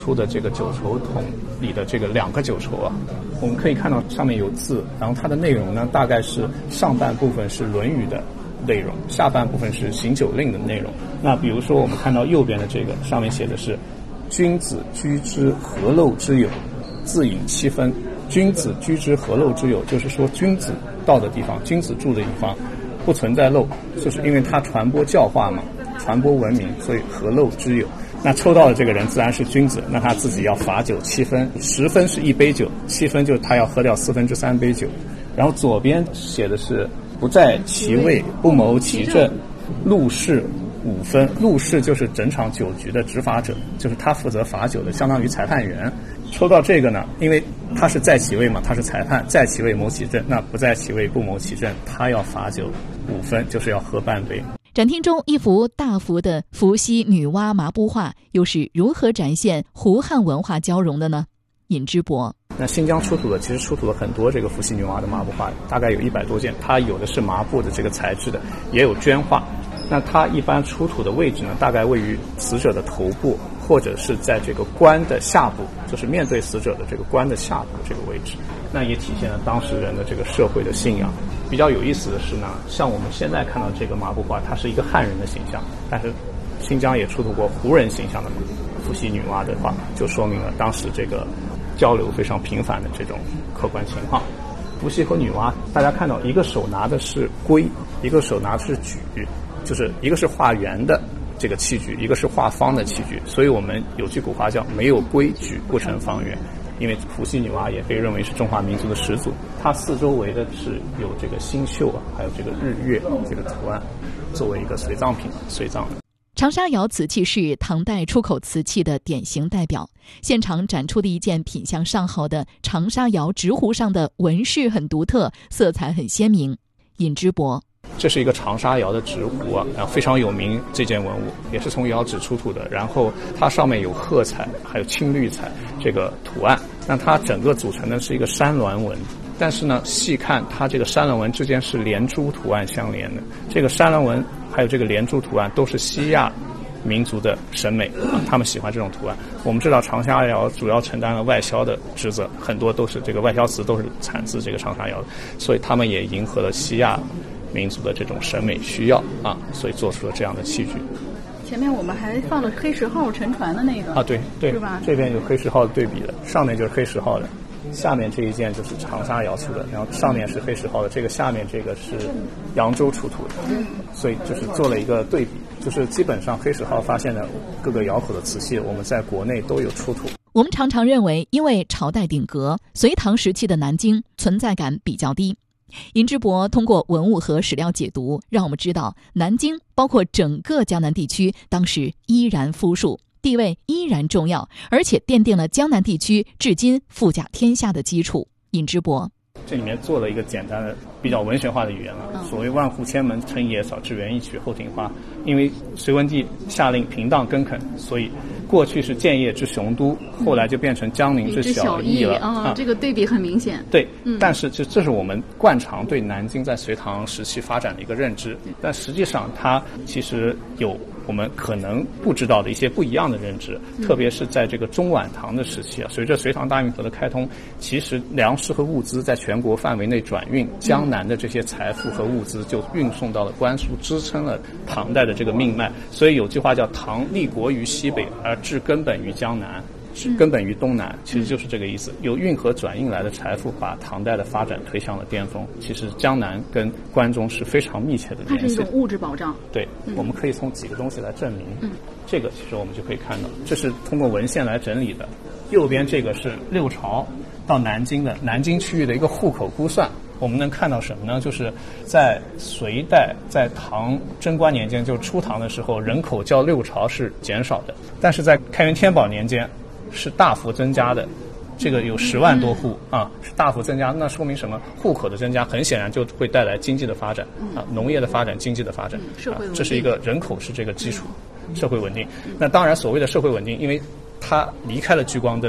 出的这个九筹桶里的这个2个九筹啊，我们可以看到上面有字，然后它的内容呢，大概是上半部分是《论语》的内容，下半部分是行酒令的内容。那比如说我们看到右边的这个上面写的是君子居之何陋之有，自饮七分。君子居之何陋之有，就是说君子到的地方，君子住的地方不存在陋，就是因为他传播教化嘛，传播文明，所以何陋之有。那抽到的这个人自然是君子，那他自己要罚酒7分，10分是1杯酒，7分就是他要喝掉3/4杯酒。然后左边写的是不在其位，不谋其政，入室5分。入室就是整场酒局的执法者，就是他负责罚酒的，相当于裁判员。抽到这个呢，因为他是在其位嘛，他是裁判，在其位谋其政，那不在其位不谋其政，他要罚酒5分，就是要喝半杯。 展厅中一幅大幅的伏羲女娲麻布画又是如何展现胡汉文化交融的呢？尹之博。 那新疆出土的其实出土了很多这个伏羲女娲的麻布画，大概有100多件，它有的是麻布的这个材质的，也有绢画。那它一般出土的位置呢，大概位于死者的头部，或者是在这个棺的下部，就是面对死者的这个棺的下部这个位置。那也体现了当时人的这个社会的信仰。比较有意思的是呢，像我们现在看到这个麻布画，它是一个汉人的形象，但是新疆也出土过胡人形象的伏羲女娲的画，就说明了当时这个交流非常频繁的这种客观情况。伏羲和女娲，大家看到一个手拿的是圭，一个手拿的是矩，就是一个是画圆的这个器具，一个是画方的器具，所以我们有句古话叫没有规矩不成方圆。因为伏羲女娲也被认为是中华民族的始祖，它四周围的是有这个星宿啊，还有这个日月这个图案，作为一个随葬品随葬的。 长沙窑瓷器是唐代出口瓷器的典型代表，现场展出的一件品相上好的长沙窑直壶上的纹饰很独特，色彩很鲜明。尹之博。 这是一个长沙窑的直壶啊，非常有名，这件文物也是从窑址出土的，然后它上面有褐彩还有青绿彩这个图案，那它整个组成的是一个山峦纹，但是呢细看它这个山峦纹之间是连珠图案相连的，这个山峦纹还有这个连珠图案都是西亚民族的审美啊，他们喜欢这种图案。我们知道长沙窑主要承担了外销的职责，很多都是这个外销瓷都是产自这个长沙窑的，所以他们也迎合了西亚民族的这种审美需要啊，所以做出了这样的器具。 前面我们还放了黑石号沉船的那个啊，对对， 是吧？ 这边有黑石号对比的，上面就是黑石号的，下面这一件就是长沙窑出的，然后上面是黑石号的，这个下面这个是扬州出土的，所以就是做了一个对比，就是基本上黑石号发现的各个窑口的瓷器，我们在国内都有出土。 我们常常认为，因为朝代鼎革，隋唐时期的南京存在感比较低。尹之博通过文物和史料解读，让我们知道南京包括整个江南地区当时依然富庶，地位依然重要，而且奠定了江南地区至今富甲天下的基础。尹之博。 这里面做了一个简单的比较文学化的语言了，所谓万户千门成野草，只缘一曲后庭花。因为隋文帝下令平荡耕垦，所以过去是建业之雄都，后来就变成江宁之小邑了啊，这个对比很明显。 对，但是这是我们惯常对南京在隋唐时期发展的一个认知，但实际上它其实有我们可能不知道的一些不一样的认知，特别是在这个中晚唐的时期啊，随着隋唐大运河的开通，其实粮食和物资在全国范围内转运，江南的这些财富和物资就运送到了甘肃，支撑了唐代的这个命脉。所以有句话叫唐立国于西北，而治根本于江南，是根本于东南，其实就是这个意思。由运河转运来的财富把唐代的发展推向了巅峰。其实江南跟关中是非常密切的联系， 它是一种物质保障。 对，我们可以从几个东西来证明。这个其实我们就可以看到，这是通过文献来整理的。右边这个是六朝到南京的南京区域的一个户口估算。我们能看到什么呢？就是在隋代，在唐贞观年间，就初唐的时候，人口较六朝是减少的，但是在开元天宝年间是大幅增加的，这个有10万多户啊，是大幅增加。那说明什么？户口的增加很显然就会带来经济的发展啊，农业的发展，经济的发展， 社会稳定， 这是一个人口是这个基础，社会稳定。那当然所谓的社会稳定，因为它离开了聚光灯，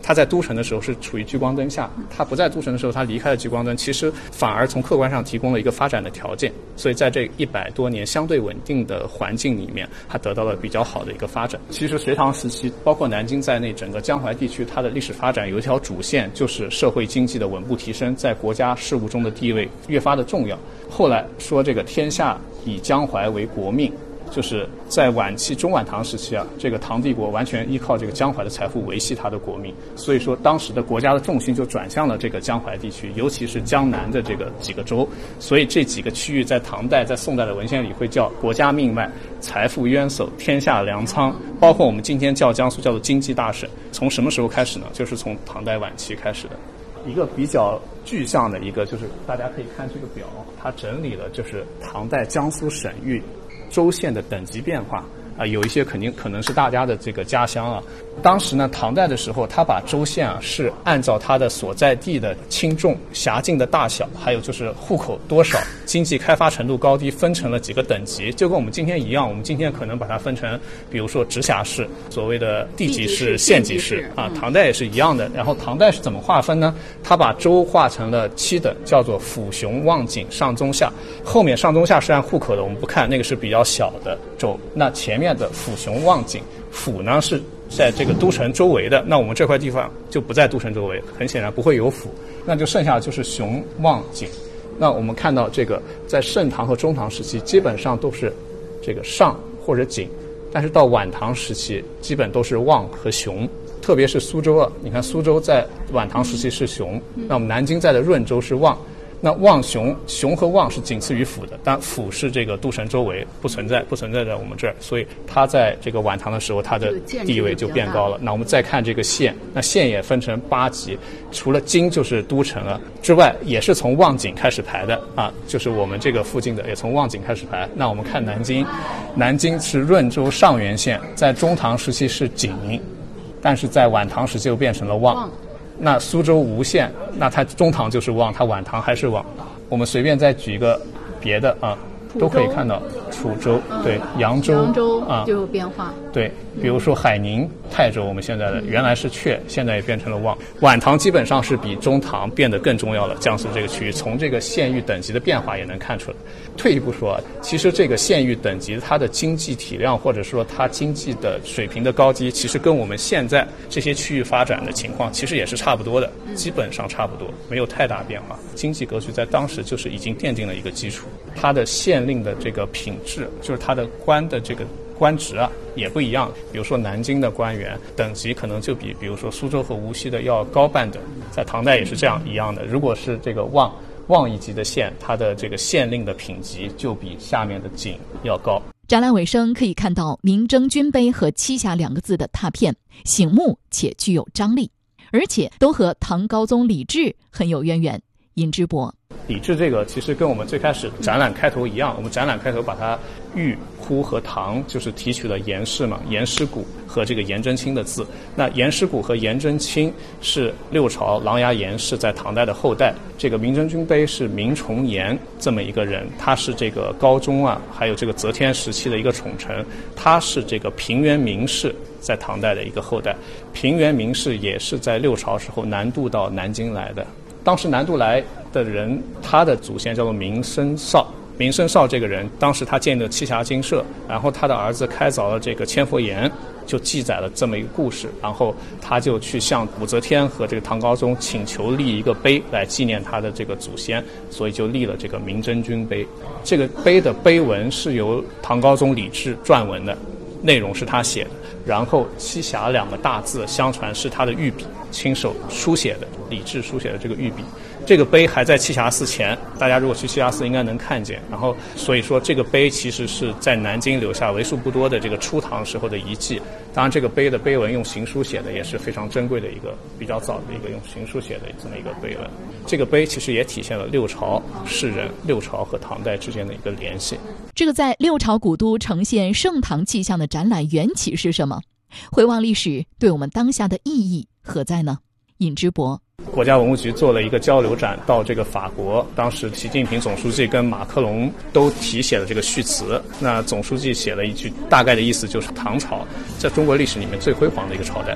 他在都城的时候是处于聚光灯下，他不在都城的时候他离开了聚光灯，其实反而从客观上提供了一个发展的条件，所以在这100多年相对稳定的环境里面，它得到了比较好的一个发展。其实隋唐时期包括南京在内整个江淮地区，它的历史发展有一条主线，就是社会经济的稳步提升，在国家事务中的地位越发的重要。后来说这个天下以江淮为国命，就是在晚期中晚唐时期啊，这个唐帝国完全依靠这个江淮的财富维系它的国命，所以说当时的国家的重心就转向了这个江淮地区，尤其是江南的这个几个州，所以这几个区域在唐代在宋代的文献里会叫国家命脉、财富渊薮、天下粮仓，包括我们今天叫江苏叫做经济大省。从什么时候开始呢？就是从唐代晚期开始的。一个比较具象的一个就是大家可以看这个表，它整理了就是唐代江苏省域州县的等级变化啊，有一些可能是大家的这个家乡啊。当时呢，唐代的时候，他把州县啊是按照它的所在地的轻重、辖境的大小，还有就是户口多少、经济开发程度高低，分成了几个等级，就跟我们今天一样。我们今天可能把它分成，比如说直辖市、所谓的地级市、县级市啊，唐代也是一样的。然后唐代是怎么划分呢？他把州划成了7等，叫做府、雄、望、景、上、中、下。后面上、中、下是按户口的，我们不看，那个是比较小的州。那前面的府、雄、望、景，府呢是在这个都城周围的，那我们这块地方就不在都城周围，很显然不会有府，那就剩下就是雄、望、景。那我们看到这个在盛唐和中唐时期基本上都是这个上或者景，但是到晚唐时期基本都是望和雄，特别是苏州啊，你看苏州在晚唐时期是雄，那我们南京在的润州是望。那望雄和望是仅次于府的，但府是这个都城周围，不存在在我们这儿，所以它在这个晚唐的时候，它的地位就变高了。那我们再看这个县，那县也分成8级，除了京就是都城了之外，也是从望景开始排的啊，就是我们这个附近的也从望景开始排。那我们看南京是润州上元县，在中唐时期是景，但是在晚唐时期就变成了望。那苏州吴县，那它中唐就是望，它晚唐还是望。我们随便再举一个别的啊，都可以看到楚州，对，扬州啊就有变化。 对，比如说海宁、泰州，我们现在的原来是阙，现在也变成了望。晚唐基本上是比中唐变得更重要了，江苏这个区域，从这个县域等级的变化也能看出来。退一步说，其实这个县域等级它的经济体量或者说它经济的水平的高低，其实跟我们现在这些区域发展的情况其实也是差不多的，基本上差不多，没有太大变化。经济格局在当时就是已经奠定了一个基础，它的县令的这个品质，就是它的官的这个官职啊也不一样。比如说南京的官员等级可能就比如说苏州和无锡的要高半等，在唐代也是这样一样的。如果是这个望一级的县，它的这个县令的品级就比下面的景要高。 展览尾声可以看到明征军碑和栖霞2个字的拓片，醒目且具有张力，而且都和唐高宗李治很有渊源。尹之博， 李治这个其实跟我们最开始展览开头一样，我们展览开头把它玉、哭和唐就是提取了严氏嘛，严师古和这个颜真卿的字。那颜师古和颜真卿是6朝琅琊严氏在唐代的后代，这个明征军碑是明崇颜这么一个人，他是这个高宗啊还有这个则天时期的一个宠臣，他是这个平原明氏在唐代的一个后代。平原明氏也是在6朝时候南渡到南京来的，当时南渡来的人，他的祖先叫做明生绍。明生绍这个人，当时他建的栖霞精舍，然后他的儿子开凿了这个千佛岩，就记载了这么一个故事。然后他就去向武则天和这个唐高宗请求立一个碑来纪念他的这个祖先，所以就立了这个明征军碑。这个碑的碑文是由唐高宗李治撰文的，内容是他写的。然后栖霞2个大字相传是他的御笔亲手书写的，李治书写的这个御笔。这个碑还在栖霞寺前，大家如果去栖霞寺应该能看见。然后所以说这个碑其实是在南京留下为数不多的这个初唐时候的遗迹。当然这个碑的碑文用行书写的也是非常珍贵的一个比较早的一个用行书写的这么一个碑文。这个碑其实也体现了6朝士人、6朝和唐代之间的一个联系。 这个在6朝古都呈现盛唐气象的展览缘起是什么？回望历史对我们当下的意义何在呢？尹之博， 国家文物局做了一个交流展到这个法国，当时习近平总书记跟马克龙都题写了这个序词。那总书记写了一句大概的意思，就是唐朝在中国历史里面最辉煌的一个朝代。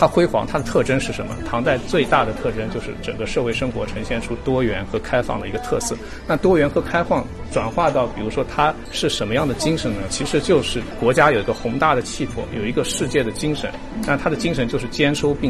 它辉煌，它的特征是什么？唐代最大的特征就是整个社会生活呈现出多元和开放的一个特色。那多元和开放转化到比如说它是什么样的精神呢？其实就是国家有一个宏大的气魄，有一个世界的精神，那它的精神就是兼收并